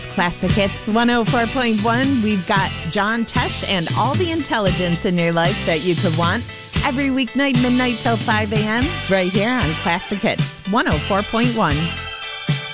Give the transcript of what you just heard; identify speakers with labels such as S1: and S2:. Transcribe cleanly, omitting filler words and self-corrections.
S1: Classic Hits 104.1. We've got John Tesh and all the intelligence in your life that you could want every weeknight, midnight till 5 a.m. right here on Classic Hits 104.1.